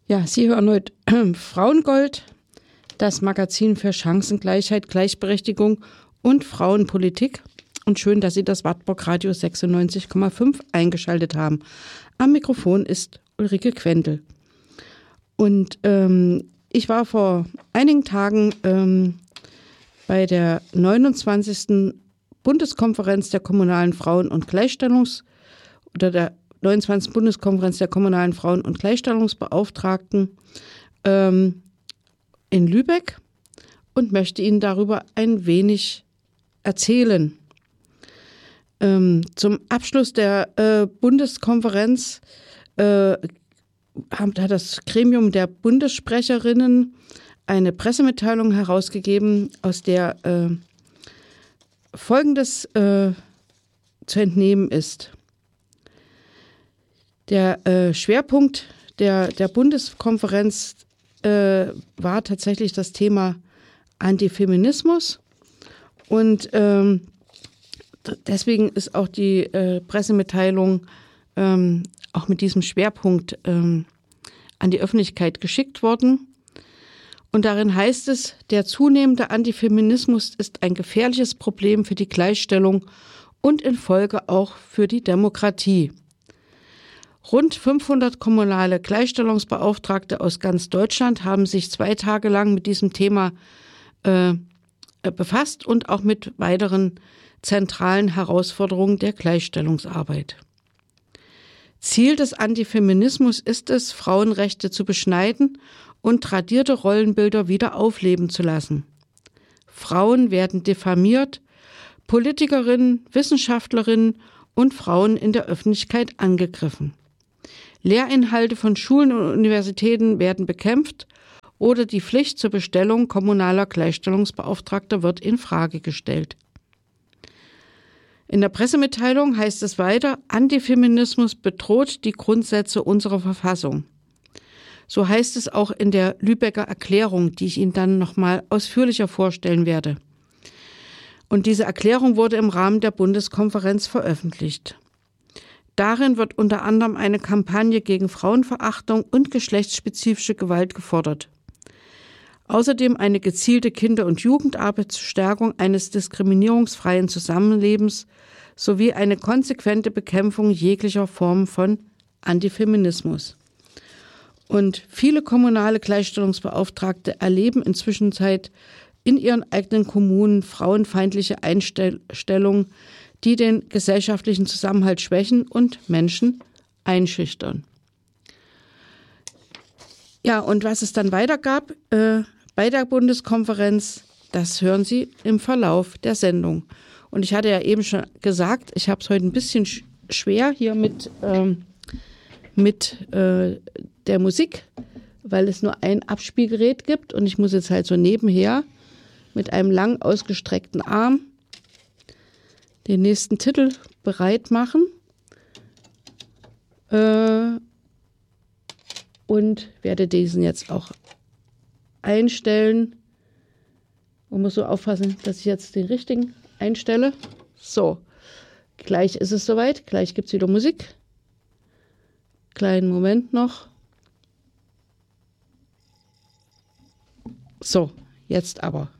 Ja, Sie hören heute Frauengold, das Magazin für Chancengleichheit, Gleichberechtigung und Frauenpolitik. Und schön, dass Sie das Wartburg Radio 96,5 eingeschaltet haben. Am Mikrofon ist Ulrike Quendel. Und ich war vor einigen Tagen bei der 29. Bundeskonferenz der kommunalen Frauen- und der 29. Bundeskonferenz der kommunalen Frauen- und Gleichstellungsbeauftragten in Lübeck und möchte Ihnen darüber ein wenig erzählen. Zum Abschluss der Bundeskonferenz hat das Gremium der Bundessprecherinnen eine Pressemitteilung herausgegeben, aus der Folgendes zu entnehmen ist. Der Schwerpunkt der Bundeskonferenz war tatsächlich das Thema Antifeminismus und deswegen ist auch die Pressemitteilung auch mit diesem Schwerpunkt an die Öffentlichkeit geschickt worden. Und darin heißt es, der zunehmende Antifeminismus ist ein gefährliches Problem für die Gleichstellung und in Folge auch für die Demokratie. Rund 500 kommunale Gleichstellungsbeauftragte aus ganz Deutschland haben sich 2 Tage lang mit diesem Thema befasst und auch mit weiteren zentralen Herausforderungen der Gleichstellungsarbeit. Ziel des Antifeminismus ist es, Frauenrechte zu beschneiden und tradierte Rollenbilder wieder aufleben zu lassen. Frauen werden diffamiert, Politikerinnen, Wissenschaftlerinnen und Frauen in der Öffentlichkeit angegriffen. Lehrinhalte von Schulen und Universitäten werden bekämpft oder die Pflicht zur Bestellung kommunaler Gleichstellungsbeauftragter wird in Frage gestellt. In der Pressemitteilung heißt es weiter, Antifeminismus bedroht die Grundsätze unserer Verfassung. So heißt es auch in der Lübecker Erklärung, die ich Ihnen dann nochmal ausführlicher vorstellen werde. Und diese Erklärung wurde im Rahmen der Bundeskonferenz veröffentlicht. Darin wird unter anderem eine Kampagne gegen Frauenverachtung und geschlechtsspezifische Gewalt gefordert. Außerdem eine gezielte Kinder- und Jugendarbeit zur Stärkung eines diskriminierungsfreien Zusammenlebens sowie eine konsequente Bekämpfung jeglicher Formen von Antifeminismus. Und viele kommunale Gleichstellungsbeauftragte erleben inzwischen in ihren eigenen Kommunen frauenfeindliche Einstellungen, die den gesellschaftlichen Zusammenhalt schwächen und Menschen einschüchtern. Ja, und was es dann weiter gab bei der Bundeskonferenz, das hören Sie im Verlauf der Sendung. Und ich hatte ja eben schon gesagt, ich habe es heute ein bisschen schwer hier mit der Musik, weil es nur ein Abspielgerät gibt und ich muss jetzt halt so nebenher mit einem lang ausgestreckten Arm den nächsten Titel bereit machen und werde diesen jetzt auch einstellen und muss so aufpassen, dass ich jetzt den richtigen einstelle. So, gleich ist es soweit, gleich gibt es wieder Musik. Kleinen Moment noch. So, jetzt aber.